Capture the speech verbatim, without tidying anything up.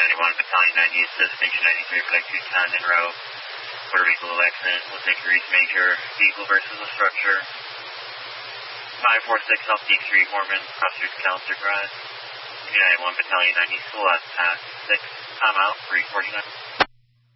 ninety-one, Battalion ninety, assist, Station ninety-three, flight two ten en route. Motor vehicle accident, will take reach major, vehicle versus the structure. five four six South D three, Mormon, cross street Callister Drive. United one, Battalion ninety, Celeste, pass six, time out, three forty-nine.